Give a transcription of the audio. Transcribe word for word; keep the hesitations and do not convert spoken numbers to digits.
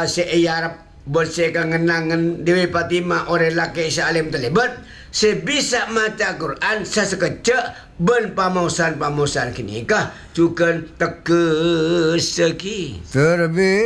si Iyarap bersihkan ngenangan Dewi Fatimah orang laki salim terlibat sebisa mata Quran sesekecak ben pamusan-pamusan kini kah cukan teka seki Terbi